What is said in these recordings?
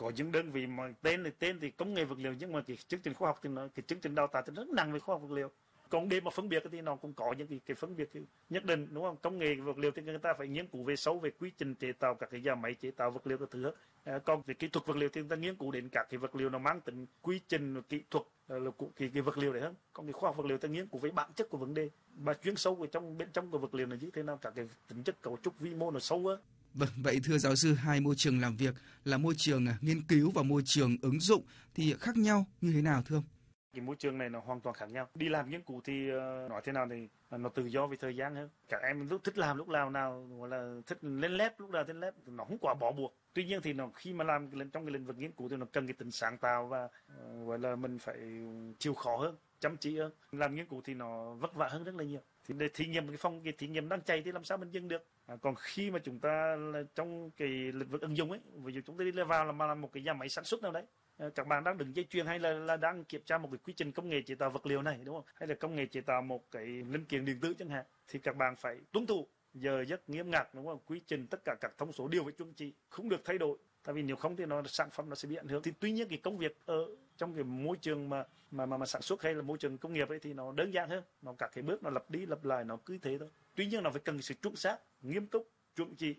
có những đơn vị mà tên thì công nghệ vật liệu, nhưng mà cái chương trình khoa học thì cái chương trình đào tạo thì rất nặng về khoa học vật liệu. Còn để mà phân biệt thì nó cũng có những cái phân biệt nhất định, đúng không? Công nghệ vật liệu thì người ta phải nghiên cứu về sâu về quy trình chế tạo các cái nhà máy chế tạo vật liệu các thứ. Còn về kỹ thuật vật liệu thì người ta nghiên cứu đến các cái vật liệu nó mang tính quy trình kỹ thuật là cái vật liệu đấy hơn. Còn cái khoa học vật liệu ta nghiên cứu với bản chất của vấn đề và chuyên sâu ở bên trong của vật liệu là như thế nào, các cái tính chất cấu trúc vi mô nó sâu hơn. Vâng, vậy thưa giáo sư, hai môi trường làm việc là môi trường nghiên cứu và môi trường ứng dụng thì khác nhau như thế nào thưa ông? Cái môi trường này nó hoàn toàn khác nhau. Đi làm nghiên cứu thì nói thế nào thì nó tự do về thời gian hơn. Các em lúc thích làm lúc nào gọi là thích lên lép lúc nào lên lép, nó không quá bó buộc. Tuy nhiên thì nó khi mà làm trong cái lĩnh vực nghiên cứu thì nó cần cái tính sáng tạo và gọi là mình phải chịu khó hơn, chăm chỉ hơn. Làm nghiên cứu thì nó vất vả hơn rất là nhiều. Thì để thí nghiệm cái thí nghiệm đang chạy thì làm sao mình dừng được. Còn khi mà chúng ta là trong cái lĩnh vực ứng dụng ấy, ví dụ chúng ta đi vào làm một cái nhà máy sản xuất nào đấy, các bạn đang đứng dây chuyền hay là đang kiểm tra một cái quy trình công nghệ chế tạo vật liệu này, đúng không? Hay là công nghệ chế tạo một cái linh kiện điện tử chẳng hạn, thì các bạn phải tuân thủ giờ giấc nghiêm ngặt, đúng không? Quy trình tất cả các thông số đều phải chuẩn chỉ, không được thay đổi. Tại vì nếu không thì sản phẩm nó sẽ bị ảnh hưởng. Thì tuy nhiên cái công việc ở trong cái môi trường mà sản xuất hay là môi trường công nghiệp ấy thì nó đơn giản hơn, nó các cái bước nó lặp đi lặp lại, nó cứ thế thôi. Tuy nhiên nó phải cần sự chuẩn xác, nghiêm túc, chuẩn chỉ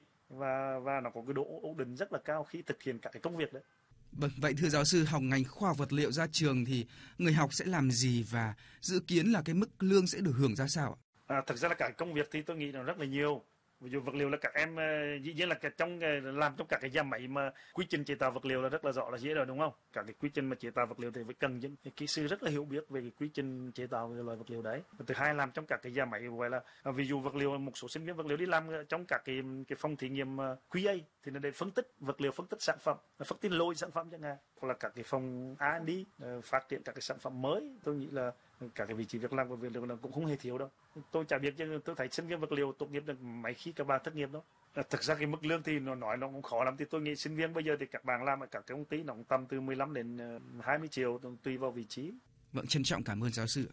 và nó có cái độ ổn định rất là cao khi thực hiện các cái công việc đấy. Vâng, vậy thưa giáo sư, học ngành khoa học vật liệu ra trường thì người học sẽ làm gì và dự kiến là cái mức lương sẽ được hưởng ra sao ạ? Thực ra là cả công việc thì tôi nghĩ là rất là nhiều. Ví dụ vật liệu là các em dĩ nhiên là làm trong các cái nhà máy mà quy trình chế tạo vật liệu là rất là rõ là dễ rồi, đúng không? Cả cái quy trình mà chế tạo vật liệu thì phải cần những kỹ sư rất là hiểu biết về cái quy trình chế tạo về loại vật liệu đấy. Và thứ hai, làm trong các cái nhà máy gọi là ví dụ vật liệu, một số sinh viên vật liệu đi làm trong các cái phòng thí nghiệm QA thì nó để phân tích vật liệu, phân tích sản phẩm, phân tích lỗi sản phẩm chẳng hạn, hoặc là các cái phòng R&D phát triển các cái sản phẩm mới. Tôi nghĩ là cả cái vị trí việc làm của vật liệu là cũng không hề thiếu đâu. Tôi chả biết, nhưng tôi thấy sinh viên vật liệu tốt nghiệp được mấy khi các bạn thất nghiệp đó. Thực ra cái mức lương thì nó cũng khó lắm. Thì tôi nghĩ sinh viên bây giờ thì các bạn làm ở các cái công ty nó cũng tầm từ 15 đến 20 triệu tùy vào vị trí. Vâng, trân trọng cảm ơn giáo sư.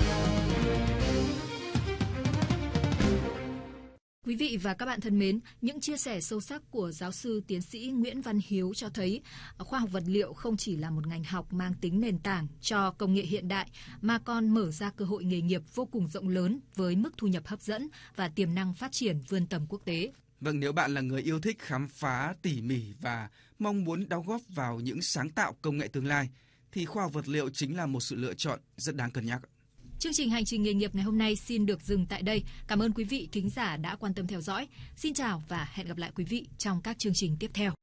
Quý vị và các bạn thân mến, những chia sẻ sâu sắc của giáo sư tiến sĩ Nguyễn Văn Hiếu cho thấy khoa học vật liệu không chỉ là một ngành học mang tính nền tảng cho công nghệ hiện đại mà còn mở ra cơ hội nghề nghiệp vô cùng rộng lớn với mức thu nhập hấp dẫn và tiềm năng phát triển vươn tầm quốc tế. Vâng, nếu bạn là người yêu thích khám phá tỉ mỉ và mong muốn đóng góp vào những sáng tạo công nghệ tương lai thì khoa học vật liệu chính là một sự lựa chọn rất đáng cân nhắc. Chương trình Hành trình nghề nghiệp ngày hôm nay xin được dừng tại đây. Cảm ơn quý vị thính giả đã quan tâm theo dõi. Xin chào và hẹn gặp lại quý vị trong các chương trình tiếp theo.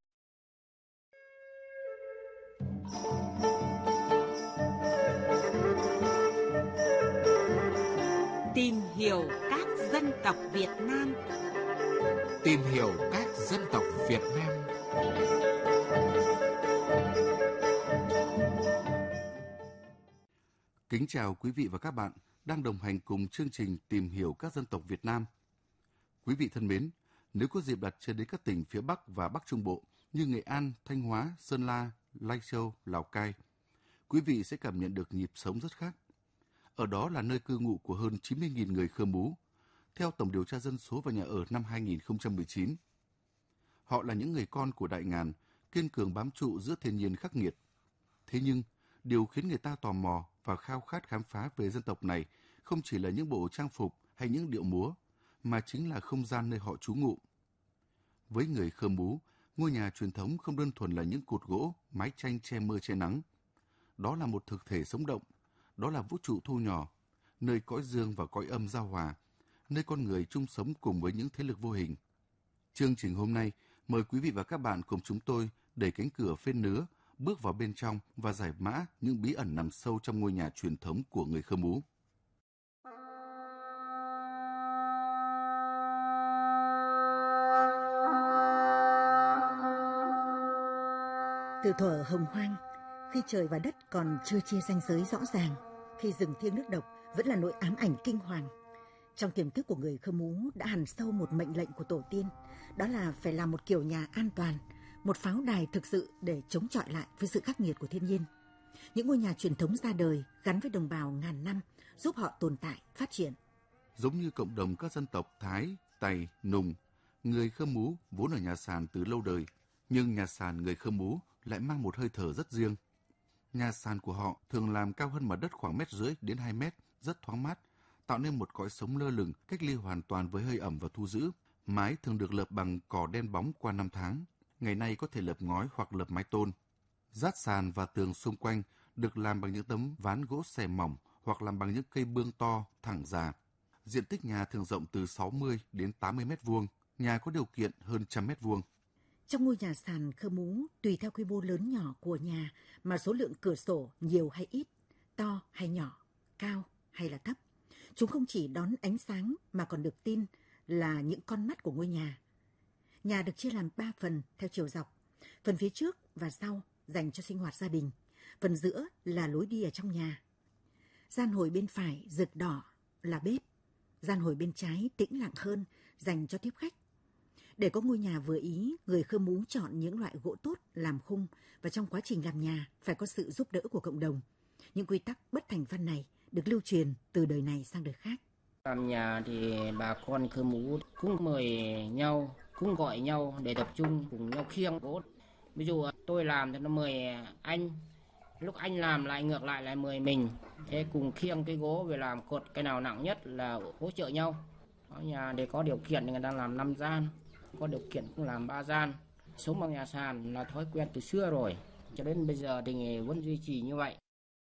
Tìm hiểu các dân tộc Việt Nam. Tìm hiểu các dân tộc Việt Nam. Kính chào quý vị và các bạn đang đồng hành cùng chương trình Tìm hiểu các dân tộc Việt Nam. Quý vị thân mến, nếu có dịp đặt chân đến các tỉnh phía Bắc và Bắc Trung Bộ như Nghệ An, Thanh Hóa, Sơn La, Lai Châu, Lào Cai, quý vị sẽ cảm nhận được nhịp sống rất khác. Ở đó là nơi cư ngụ của hơn 90.000 người Khơ Mú, theo Tổng điều tra dân số và nhà ở năm 2019. Họ là những người con của Đại Ngàn, kiên cường bám trụ giữa thiên nhiên khắc nghiệt. Thế nhưng, điều khiến người ta tò mò và khao khát khám phá về dân tộc này không chỉ là những bộ trang phục hay những điệu múa, mà chính là không gian nơi họ trú ngụ. Với người Khơ Mú, ngôi nhà truyền thống không đơn thuần là những cột gỗ, mái tranh che mưa che nắng. Đó là một thực thể sống động, đó là vũ trụ thu nhỏ, nơi cõi dương và cõi âm giao hòa, nơi con người chung sống cùng với những thế lực vô hình. Chương trình hôm nay, mời quý vị và các bạn cùng chúng tôi đẩy cánh cửa phên nứa, bước vào bên trong và giải mã những bí ẩn nằm sâu trong ngôi nhà truyền thống của người Khơ Mú. Từ thuở hồng hoang, khi trời và đất còn chưa chia ranh giới rõ ràng, khi rừng thiêng nước độc vẫn là nỗi ám ảnh kinh hoàng, trong tiềm thức của người Khơ Mú đã hằn sâu một mệnh lệnh của tổ tiên, đó là phải làm một kiểu nhà an toàn, một pháo đài thực sự để chống chọi lại với sự khắc nghiệt của thiên nhiên. Những ngôi nhà truyền thống ra đời gắn với đồng bào ngàn năm, giúp họ tồn tại, phát triển. Giống như cộng đồng các dân tộc Thái, Tày, Nùng, người Khơ Mú vốn ở nhà sàn từ lâu đời, nhưng nhà sàn người Khơ Mú lại mang một hơi thở rất riêng. Nhà sàn của họ thường làm cao hơn mặt đất khoảng 1,5 mét đến 2 mét, rất thoáng mát, tạo nên một cõi sống lơ lửng, cách ly hoàn toàn với hơi ẩm và thu giữ. Mái thường được lợp bằng cỏ đen bóng qua năm tháng, ngày nay có thể lợp ngói hoặc lợp mái tôn. Rát sàn và tường xung quanh được làm bằng những tấm ván gỗ xẻ mỏng hoặc làm bằng những cây bương to, thẳng già. Diện tích nhà thường rộng từ 60 đến 80 mét vuông, nhà có điều kiện hơn 100 mét vuông. Trong ngôi nhà sàn Khơ Mú, tùy theo quy mô lớn nhỏ của nhà mà số lượng cửa sổ nhiều hay ít, to hay nhỏ, cao hay là thấp. Chúng không chỉ đón ánh sáng mà còn được tin là những con mắt của ngôi nhà. Nhà được chia làm 3 phần theo chiều dọc. Phần phía trước và sau dành cho sinh hoạt gia đình. Phần giữa là lối đi ở trong nhà. Gian hồi bên phải rực đỏ là bếp. Gian hồi bên trái tĩnh lặng hơn dành cho tiếp khách. Để có ngôi nhà vừa ý, người Khơ Mú chọn những loại gỗ tốt làm khung và trong quá trình làm nhà phải có sự giúp đỡ của cộng đồng. Những quy tắc bất thành văn này được lưu truyền từ đời này sang đời khác. Làm nhà thì bà con Khơ Mú cũng mời nhau, cũng gọi nhau để tập trung cùng nhau khiêng gỗ. Ví dụ tôi làm thì nó mời anh, lúc anh làm lại ngược lại lại mời mình. Thế cùng khiêng cái gỗ về làm cột, cái nào nặng nhất là hỗ trợ nhau. Ở nhà để có điều kiện thì người ta làm 5 gian, có điều kiện cũng làm 3 gian. Sống bằng nhà sàn là thói quen từ xưa rồi, cho đến bây giờ thì vẫn duy trì như vậy.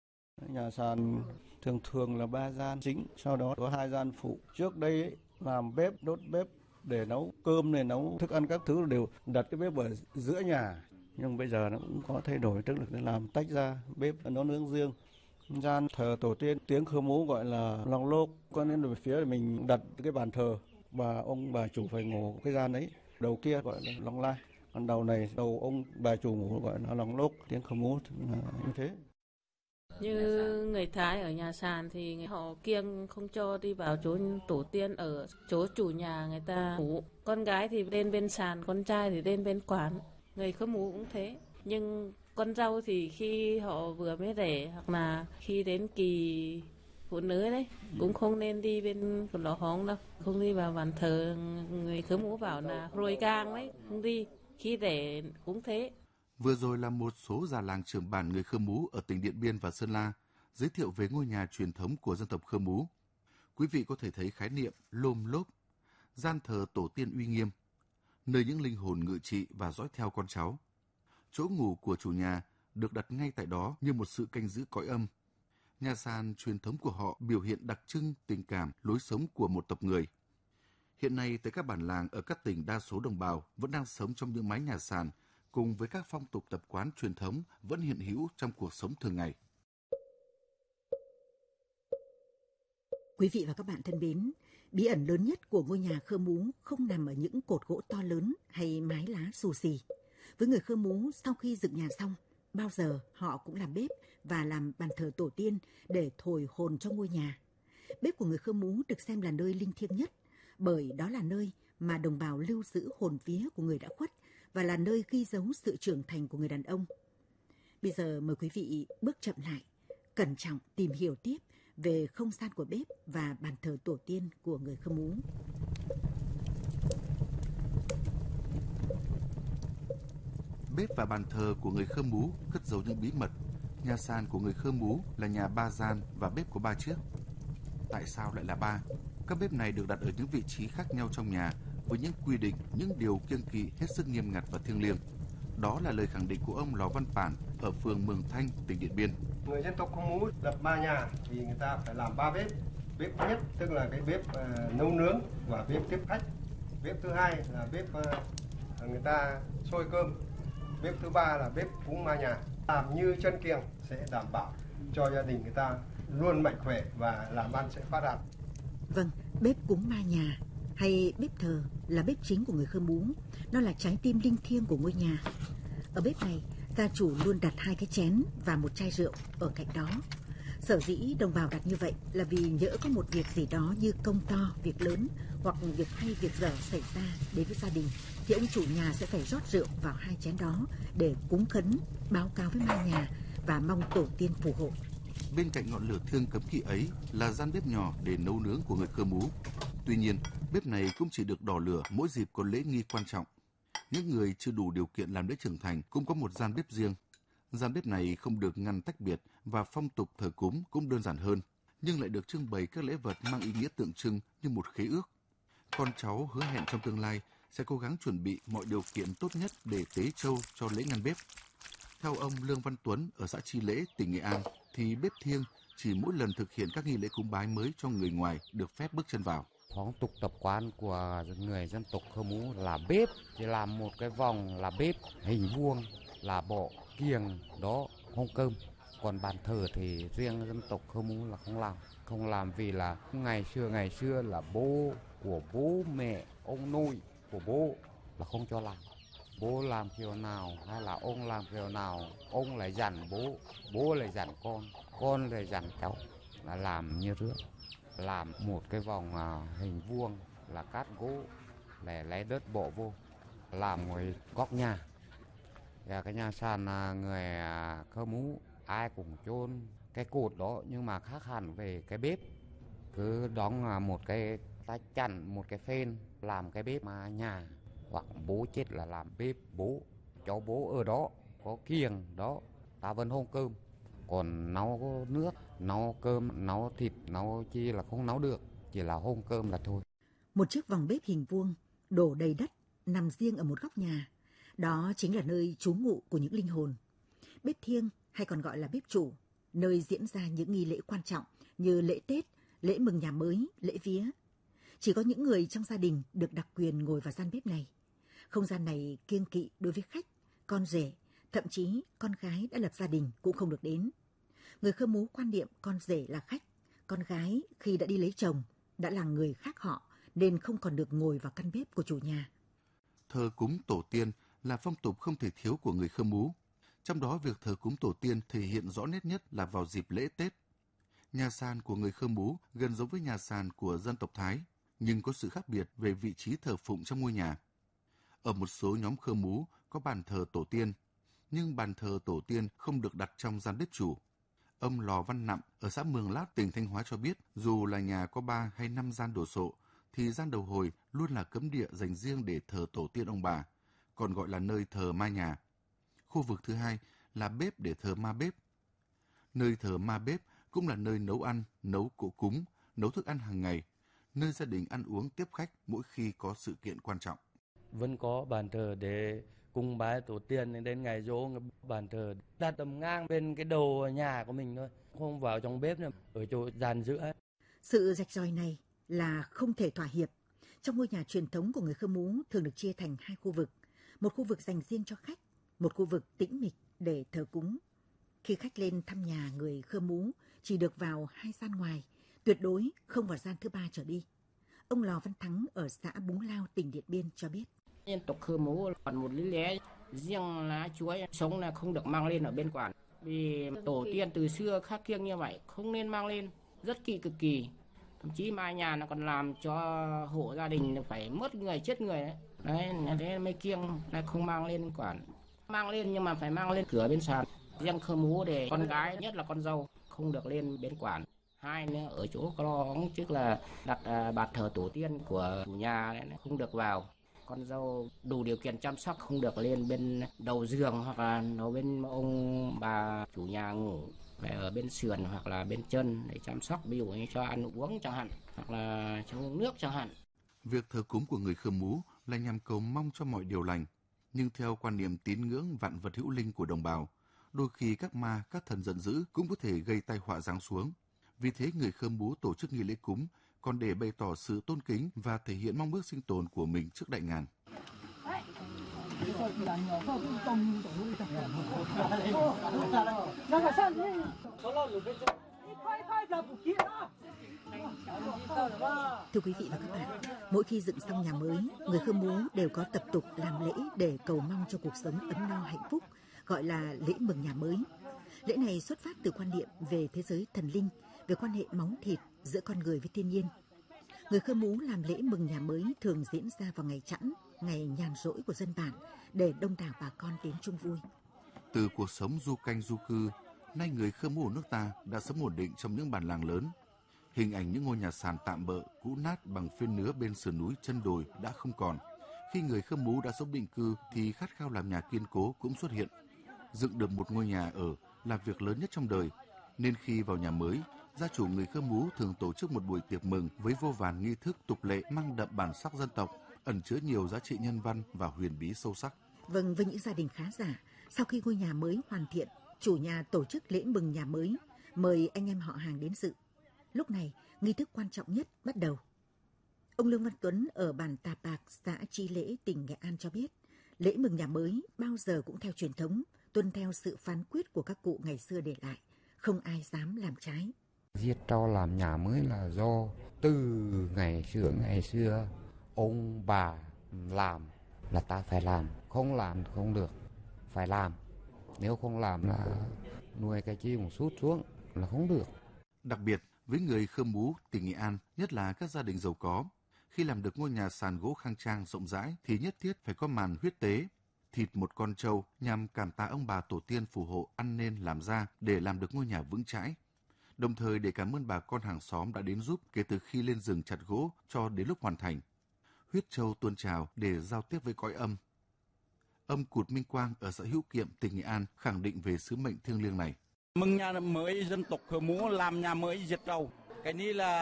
Nhà sàn thường là 3 gian chính, sau đó có 2 gian phụ. Trước đây ấy, làm bếp, đốt bếp để nấu cơm này, nấu thức ăn các thứ đều đặt cái bếp ở giữa nhà. Nhưng bây giờ nó cũng có thay đổi, tức là làm tách ra, bếp nấu nướng riêng. Gian thờ tổ tiên, tiếng Khơ Mú gọi là lòng lô, có nên về phía mình đặt cái bàn thờ và ông bà chủ phải ngủ cái gian đấy. Đầu kia gọi là lòng lai, còn đầu này đầu ông bà chủ ngủ gọi là lòng lốc, tiếng Khơ Mú như thế. Như người Thái ở nhà sàn thì họ kiêng không cho đi vào chỗ tổ tiên, ở chỗ chủ nhà người ta ngủ. Con gái thì lên bên sàn, con trai thì lên bên quán. Người Khơ Mú cũng thế. Nhưng con dâu thì khi họ vừa mới đẻ hoặc là khi đến kỳ phụ nữ đấy cũng không nên đi bên lò hóng đâu, không đi vào bàn thờ. Người Khơ Mú bảo là rồi gang đấy, không đi. Khi đẻ cũng thế. Vừa rồi là một số già làng trưởng bản người Khơ Mú ở tỉnh Điện Biên và Sơn La giới thiệu về ngôi nhà truyền thống của dân tộc Khơ Mú. Quý vị có thể thấy khái niệm lôm lốp, gian thờ tổ tiên uy nghiêm, nơi những linh hồn ngự trị và dõi theo con cháu. Chỗ ngủ của chủ nhà được đặt ngay tại đó như một sự canh giữ cõi âm. Nhà sàn truyền thống của họ biểu hiện đặc trưng tình cảm, lối sống của một tộc người. Hiện nay tại các bản làng ở các tỉnh đa số đồng bào vẫn đang sống trong những mái nhà sàn, cùng với các phong tục tập quán truyền thống vẫn hiện hữu trong cuộc sống thường ngày. Quý vị và các bạn thân mến, bí ẩn lớn nhất của ngôi nhà Khơ Mú không nằm ở những cột gỗ to lớn hay mái lá xù xì. Với người Khơ Mú, sau khi dựng nhà xong, bao giờ họ cũng làm bếp và làm bàn thờ tổ tiên để thổi hồn cho ngôi nhà. Bếp của người Khơ Mú được xem là nơi linh thiêng nhất, bởi đó là nơi mà đồng bào lưu giữ hồn vía của người đã khuất và là nơi ghi dấu sự trưởng thành của người đàn ông. Bây giờ mời quý vị bước chậm lại, cẩn trọng tìm hiểu tiếp về không gian của bếp và bàn thờ tổ tiên của người Khơ Mú. Bếp và bàn thờ của người Khơ Mú cất giấu những bí mật. Nhà sàn của người Khơ Mú là nhà 3 gian và bếp có 3 chiếc. Tại sao lại là 3? Các bếp này được đặt ở những vị trí khác nhau trong nhà với những quy định, những điều kiêng kỵ hết sức nghiêm ngặt và thiêng liêng. Đó là lời khẳng định của ông Lò Văn Bản ở phường Mường Thanh, tỉnh Điện Biên. Người dân tộc Khơ Mú lập 3 nhà thì người ta phải làm 3 bếp. Bếp thứ nhất tức là cái bếp nấu nướng và bếp tiếp khách. Bếp thứ hai là bếp người ta xôi cơm. Bếp thứ ba là bếp cúng ma nhà. Làm như chân kiềng sẽ đảm bảo cho gia đình người ta luôn mạnh khỏe và làm ăn sẽ phát đạt. Vâng, bếp cúng ma nhà hay bếp thờ là bếp chính của người Khơ Mú. Nó là trái tim linh thiêng của ngôi nhà. Ở bếp này, gia chủ luôn đặt 2 cái chén và một chai rượu ở cạnh đó. Sở dĩ đồng bào đặt như vậy là vì nhỡ có một việc gì đó như công to, việc lớn hoặc việc hay việc dở xảy ra đến với gia đình thì ông chủ nhà sẽ phải rót rượu vào 2 chén đó để cúng khấn, báo cáo với ma nhà và mong tổ tiên phù hộ. Bên cạnh ngọn lửa thiêng cấm kỵ ấy là gian bếp nhỏ để nấu nướng của người Khơ Mú. Tuy nhiên, bếp này cũng chỉ được đỏ lửa mỗi dịp có lễ nghi quan trọng. những người chưa đủ điều kiện làm lễ trưởng thành cũng có một gian bếp riêng. Gian bếp này không được ngăn tách biệt và phong tục thờ cúng cũng đơn giản hơn, nhưng lại được trưng bày các lễ vật mang ý nghĩa tượng trưng như một khế ước. Con cháu hứa hẹn trong tương lai sẽ cố gắng chuẩn bị mọi điều kiện tốt nhất để tế trâu cho lễ ngăn bếp. Theo ông Lương Văn Tuấn ở xã Tri Lễ, tỉnh Nghệ An, thì bếp thiêng chỉ mỗi lần thực hiện các nghi lễ cúng bái mới cho người ngoài được phép bước chân vào. Phong tục tập quán của người dân tộc Khơ Mú là bếp, thì làm một cái vòng là bếp hình vuông, là bộ kiềng đó hong cơm. Còn bàn thờ thì riêng dân tộc Khơ Mú là không làm vì là ngày xưa là bố của bố mẹ, ông nội của bố là không cho làm. Bố làm kiểu nào hay là ông làm kiểu nào, ông lại dặn bố lại dặn con lại dặn cháu là làm như trước. Làm một cái vòng hình vuông là cát gỗ, để lấy đất bộ vô, làm ngoài góc nhà. Và cái nhà sàn người Khơ Mú ai cũng chôn cái cột đó, nhưng mà khác hẳn về cái bếp. Cứ đóng một cái tay chặn, một cái phên làm cái bếp mà nhà. Hoặc bố chết là làm bếp bố, cháu bố ở đó, có kiềng đó, ta vẫn hong cơm. Còn nấu nước, nấu cơm, nấu thịt, nấu chi là không nấu được, chỉ là hong cơm là thôi. Một chiếc vòng bếp hình vuông đổ đầy đất nằm riêng ở một góc nhà. Đó chính là nơi trú ngụ của những linh hồn. Bếp thiêng hay còn gọi là bếp chủ, nơi diễn ra những nghi lễ quan trọng như lễ Tết, lễ mừng nhà mới, lễ vía. Chỉ có những người trong gia đình được đặc quyền ngồi vào gian bếp này. Không gian này kiêng kỵ đối với khách, con rể, thậm chí con gái đã lập gia đình cũng không được đến. Người Khơ Mú quan niệm con rể là khách, con gái khi đã đi lấy chồng đã là người khác họ nên không còn được ngồi vào căn bếp của chủ nhà. Thờ cúng tổ tiên là phong tục không thể thiếu của người Khơ Mú. Trong đó việc thờ cúng tổ tiên thể hiện rõ nét nhất là vào dịp lễ Tết. Nhà sàn của người Khơ Mú gần giống với nhà sàn của dân tộc Thái, nhưng có sự khác biệt về vị trí thờ phụng trong ngôi nhà. Ở một số nhóm Khơ Mú có bàn thờ tổ tiên, nhưng bàn thờ tổ tiên không được đặt trong gian bếp chủ. Ông Lò Văn Nặm ở xã Mường Lát, tỉnh Thanh Hóa cho biết, dù là nhà có 3 hay 5 gian đồ sộ, thì gian đầu hồi luôn là cấm địa dành riêng để thờ tổ tiên ông bà, còn gọi là nơi thờ ma nhà. Khu vực thứ hai là bếp để thờ ma bếp. Nơi thờ ma bếp cũng là nơi nấu ăn, nấu cỗ cúng, nấu thức ăn hàng ngày, nơi gia đình ăn uống tiếp khách mỗi khi có sự kiện quan trọng. Vẫn có bàn thờ để cung bái tổ tiên, đến ngày giỗ bàn thờ đặt tầm ngang bên cái đầu nhà của mình thôi, không vào trong bếp nữa, ở chỗ gian giữa. Sự rạch ròi này là không thể thỏa hiệp. Trong ngôi nhà truyền thống của người Khơ Mú thường được chia thành 2 khu vực, một khu vực dành riêng cho khách, một khu vực tĩnh mịch để thờ cúng. Khi khách lên thăm nhà người Khơ Mú chỉ được vào 2 gian ngoài, tuyệt đối không vào gian thứ 3 trở đi. Ông Lò Văn Thắng ở xã Búng Lao, tỉnh Điện Biên cho biết. Dân tộc Khơ Mú còn một lý lẽ riêng lá chuối sống là không được mang lên ở bên quản. Vì tổ tiên từ xưa khắc kiêng như vậy, không nên mang lên, rất kỵ cực kỳ. Thậm chí mai nhà nó còn làm cho hộ gia đình phải mất người, chết người đấy. Đấy, mới kiêng là không mang lên quản. Mang lên nhưng mà phải mang lên cửa bên sàn. Riêng Khơ Mú để con gái, nhất là con dâu, không được lên bên quản. 2 nữa, ở chỗ có trước là đặt bạt thờ tổ tiên của chủ nhà này, không được vào. Con dâu đủ điều kiện chăm sóc không được lên bên đầu giường hoặc là nấu bên ông bà chủ nhà ngủ, phải ở bên sườn hoặc là bên chân để chăm sóc, ví dụ như cho ăn uống chẳng hạn, hoặc là cho uống nước chẳng hạn. Việc thờ cúng của người Khơ Mú là nhằm cầu mong cho mọi điều lành, nhưng theo quan niệm tín ngưỡng vạn vật hữu linh của đồng bào, đôi khi các ma, các thần giận dữ cũng có thể gây tai họa giáng xuống. Vì thế người Khơ Mú tổ chức nghi lễ cúng còn để bày tỏ sự tôn kính và thể hiện mong ước sinh tồn của mình trước đại ngàn. Thưa quý vị và các bạn, mỗi khi dựng xong nhà mới, người Khơ Mú đều có tập tục làm lễ để cầu mong cho cuộc sống ấm no hạnh phúc, gọi là lễ mừng nhà mới. Lễ này xuất phát từ quan niệm về thế giới thần linh, về quan hệ máu thịt giữa con người với thiên nhiên. Người Khơ Mú làm lễ mừng nhà mới thường diễn ra vào ngày Chẵn, ngày nhàn rỗi của dân bản, để đông đảo bà con đến chung vui. Từ cuộc sống du canh du cư, nay người Khơ Mú ở nước ta đã sống ổn định trong những bản làng lớn. Hình ảnh những ngôi nhà sàn tạm bợ, cũ nát bằng phên nứa bên sườn núi chân đồi đã không còn, Khi người Khơ Mú đã sống định cư thì khát khao làm nhà kiên cố cũng xuất hiện. Dựng được một ngôi nhà ở là việc lớn nhất trong đời, nên khi vào nhà mới, gia chủ người Khơ Mú thường tổ chức một buổi tiệc mừng với vô vàn nghi thức tục lệ mang đậm bản sắc dân tộc, ẩn chứa nhiều giá trị nhân văn và huyền bí sâu sắc. Vâng, với những gia đình khá giả, sau khi ngôi nhà mới hoàn thiện, chủ nhà tổ chức lễ mừng nhà mới, mời anh em họ hàng đến dự. Lúc này, nghi thức quan trọng nhất bắt đầu. Ông Lương Văn Tuấn ở bản Tà Pạc, xã Tri Lễ, tỉnh Nghệ An cho biết, lễ mừng nhà mới bao giờ cũng theo truyền thống, tuân theo sự phán quyết của các cụ ngày xưa để lại, không ai dám làm trái. Giết trâu làm nhà mới là do từ ngày xưa ông bà làm là ta phải làm, không làm không được, phải làm. Nếu không làm là nuôi cái chi cũng sút xuống là không được. Đặc biệt với người Khơ Mú tỉnh Nghệ An, nhất là các gia đình giàu có, khi làm được ngôi nhà sàn gỗ khang trang rộng rãi thì nhất thiết phải có màn huyết tế, thịt một con trâu nhằm cảm tạ ông bà tổ tiên phù hộ ăn nên làm ra để làm được ngôi nhà vững chãi. Đồng thời để cảm ơn bà con hàng xóm đã đến giúp kể từ khi lên rừng chặt gỗ cho đến lúc hoàn thành. Huyết trâu tuôn trào để giao tiếp với cõi âm. Ông Cụt Minh Quang ở xã Hữu Kiệm, tỉnh Nghệ An khẳng định về sứ mệnh thiêng liêng này. Mừng nhà mới dân tộc Khơ Mú làm nhà mới diệt trâu. Cái này là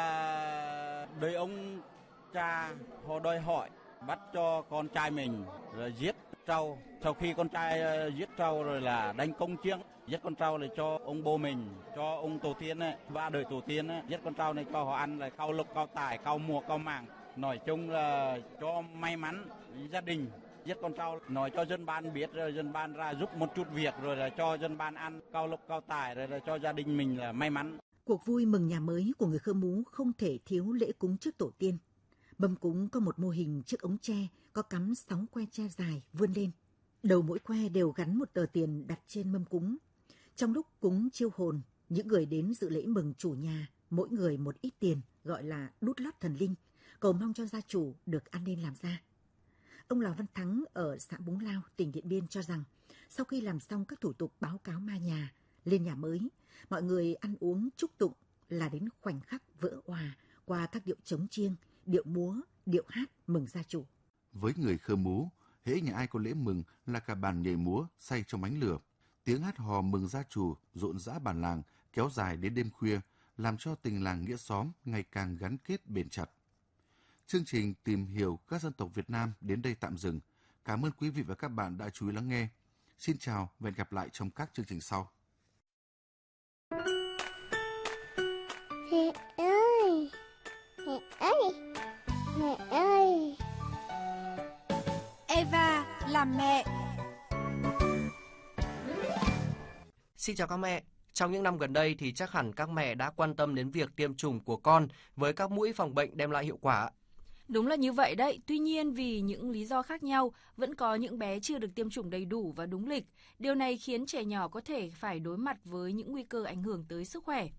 đời ông cha họ đòi hỏi bắt cho con trai mình rồi giết trâu. Sau khi con trai giết trâu rồi là đánh công chiêng, giết con trâu này cho ông bố mình, cho ông tổ tiên ấy, ba đời tổ tiên ấy, giết con trâu này cho họ ăn là cau lộc, cau tài, cau mùa, cau màng. Nói chung là cho may mắn gia đình. Giết con trâu nói cho dân ban biết, rồi dân ban ra giúp một chút việc, rồi là cho dân ban ăn cau lộc, cau tài, rồi là cho gia đình mình là may mắn. Cuộc vui mừng nhà mới của người Khơ Mú không thể thiếu lễ cúng trước tổ tiên. Mâm cúng có một mô hình chiếc ống tre có cắm 6 que tre dài vươn lên. Đầu mỗi que đều gắn một tờ tiền đặt trên mâm cúng. Trong lúc cúng chiêu hồn, những người đến dự lễ mừng chủ nhà, mỗi người một ít tiền gọi là đút lót thần linh, cầu mong cho gia chủ được ăn nên làm ra. Ông Lò Văn Thắng ở xã Búng Lao, tỉnh Điện Biên cho rằng sau khi làm xong các thủ tục báo cáo ma nhà, lên nhà mới, mọi người ăn uống chúc tụng là đến khoảnh khắc vỡ òa qua các điệu trống chiêng, điệu múa, điệu hát mừng gia chủ. Với người Khơ Mú, hễ nhà ai có lễ mừng là cả bàn nhảy múa say trong ánh lửa. Tiếng hát hò mừng gia chủ rộn rã bản làng kéo dài đến đêm khuya, làm cho tình làng nghĩa xóm ngày càng gắn kết bền chặt. Chương trình Tìm hiểu các dân tộc Việt Nam đến đây tạm dừng. Cảm ơn quý vị và các bạn đã chú ý lắng nghe. Xin chào và hẹn gặp lại trong các chương trình sau. Mẹ ơi! Mẹ ơi! Mẹ ơi! Eva làm mẹ. Xin chào các mẹ. Trong những năm gần đây thì chắc hẳn các mẹ đã quan tâm đến việc tiêm chủng của con với các mũi phòng bệnh đem lại hiệu quả. Đúng là như vậy đấy. Tuy nhiên vì những lý do khác nhau, vẫn có những bé chưa được tiêm chủng đầy đủ và đúng lịch. Điều này khiến trẻ nhỏ có thể phải đối mặt với những nguy cơ ảnh hưởng tới sức khỏe.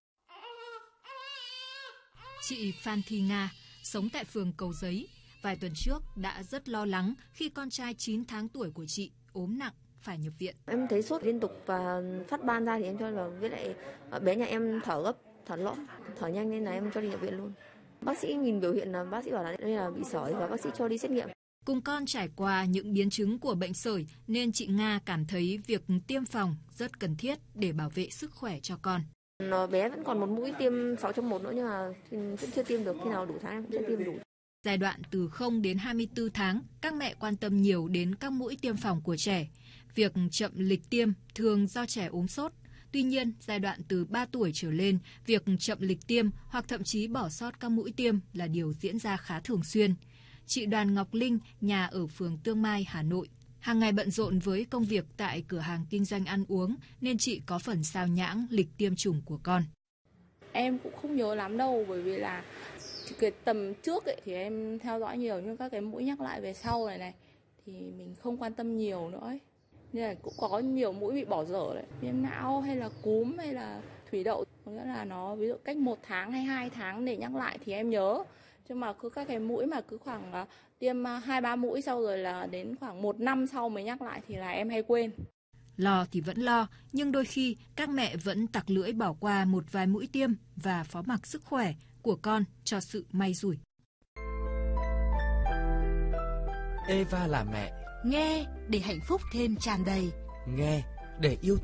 Chị Phan Thị Nga, sống tại phường Cầu Giấy, vài tuần trước đã rất lo lắng khi con trai 9 tháng tuổi của chị ốm nặng, phải nhập viện. Em thấy sốt liên tục và phát ban ra thì em cho vào, với lại bé nhà em thở gấp, thở lõm, thở nhanh nên là em cho đi nhập viện luôn. Bác sĩ nhìn biểu hiện là bác sĩ bảo là đây là bị sởi và bác sĩ cho đi xét nghiệm. Cùng con trải qua những biến chứng của bệnh sởi nên chị Nga cảm thấy việc tiêm phòng rất cần thiết để bảo vệ sức khỏe cho con. Bé vẫn còn một mũi tiêm 6 trong 1 nữa nhưng mà cũng chưa tiêm được, khi nào đủ tháng em cũng sẽ tiêm đủ. Giai đoạn từ 0 đến 24 tháng, các mẹ quan tâm nhiều đến các mũi tiêm phòng của trẻ. Việc chậm lịch tiêm thường do trẻ ốm sốt. Tuy nhiên, giai đoạn từ 3 tuổi trở lên, việc chậm lịch tiêm hoặc thậm chí bỏ sót các mũi tiêm là điều diễn ra khá thường xuyên. Chị Đoàn Ngọc Linh, nhà ở phường Tương Mai, Hà Nội, hàng ngày bận rộn với công việc tại cửa hàng kinh doanh ăn uống nên chị có phần sao nhãng lịch tiêm chủng của con. Em cũng không nhớ lắm đâu, bởi vì là cái tầm trước ấy, thì em theo dõi nhiều, nhưng các cái mũi nhắc lại về sau này thì mình không quan tâm nhiều nữa ấy. Nên là cũng có nhiều mũi bị bỏ dở đấy, viêm não hay là cúm hay là thủy đậu, có nghĩa là nó ví dụ cách 1 tháng hay 2 tháng để nhắc lại thì em nhớ. chứ mà cứ các cái mũi mà cứ khoảng tiêm 2-3 mũi sau rồi là đến khoảng 1 năm sau mới nhắc lại thì là em hay quên. Lo thì vẫn lo, nhưng đôi khi các mẹ vẫn tặc lưỡi bỏ qua một vài mũi tiêm và phó mặc sức khỏe của con cho sự may rủi. Eva là mẹ. Nghe để hạnh phúc thêm tràn đầy. Nghe để yêu thương